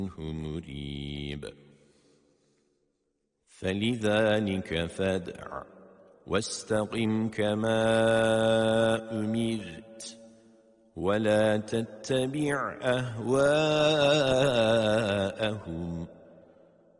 مريب فلذلك فادع واستقم كما أمرت ولا تتبع أهواءهم